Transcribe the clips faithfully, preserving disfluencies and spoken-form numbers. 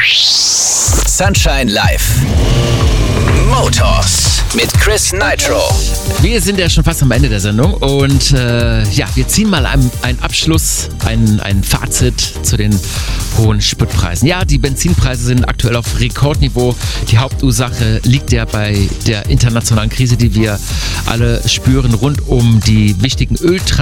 Sunshine Live. Motors mit Chris Nitro. Wir sind ja schon fast am Ende der Sendung und äh, ja, wir ziehen mal einen, einen Abschluss, ein, ein Fazit zu den hohen Spritpreisen. Ja, die Benzinpreise sind aktuell auf Rekordniveau. Die Hauptursache liegt ja bei der internationalen Krise, die wir alle spüren, rund um die wichtigen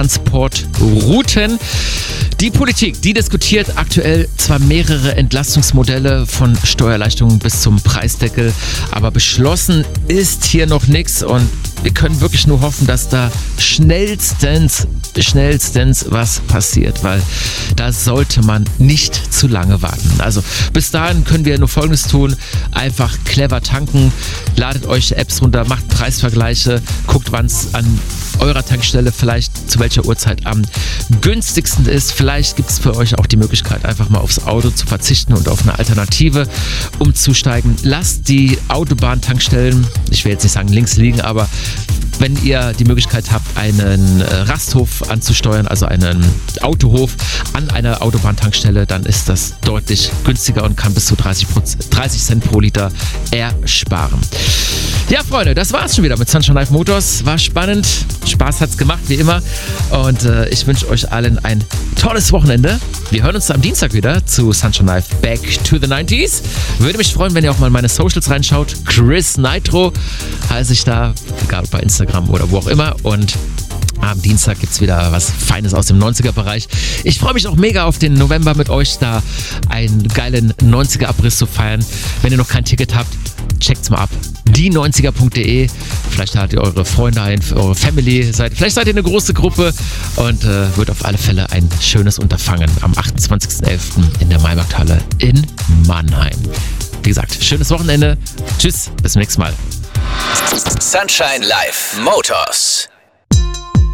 Öltransportrouten. Die Politik, die diskutiert aktuell zwar mehrere Entlastungsmodelle von Steuererleichterungen bis zum Preisdeckel, aber beschlossen ist hier noch nichts und wir können wirklich nur hoffen, dass da schnellstens, schnellstens was passiert, weil da sollte man nicht zu lange warten. Also bis dahin können wir nur Folgendes tun: einfach clever tanken, ladet euch Apps runter, macht Preisvergleiche, guckt, wann es an eurer Tankstelle vielleicht zu welcher Uhrzeit am günstigsten ist. Vielleicht gibt es für euch auch die Möglichkeit, einfach mal aufs Auto zu verzichten und auf eine Alternative umzusteigen. Lasst die Autobahntankstellen, ich will jetzt nicht sagen links liegen, aber wenn ihr die Möglichkeit habt, einen Rasthof anzusteuern, also einen Autohof an einer Autobahntankstelle, dann ist das deutlich günstiger und kann bis zu dreißig Cent pro Liter ersparen. Ja, Freunde, das war's schon wieder mit Sunshine Live Motors. War spannend, Spaß hat's gemacht, wie immer. Und äh, ich wünsche euch allen ein tolles Wochenende. Wir hören uns am Dienstag wieder zu Sunshine Live Back to the nineties. Würde mich freuen, wenn ihr auch mal in meine Socials reinschaut. Chris Nitro heiße ich da, egal bei Instagram oder wo auch immer. Und am Dienstag gibt es wieder was Feines aus dem neunziger-Bereich. Ich freue mich auch mega auf den November mit euch, da einen geilen neunziger-Abriss zu feiern. Wenn ihr noch kein Ticket habt, checkt's mal ab. die neunziger punkt de. Vielleicht habt ihr eure Freunde ein, eure Family. Seid, vielleicht seid ihr eine große Gruppe und äh, wird auf alle Fälle ein schönes Unterfangen am achtundzwanzigsten elften in der Maimarkthalle in Mannheim. Wie gesagt, schönes Wochenende. Tschüss, bis zum nächsten Mal. Sunshine Live Motors.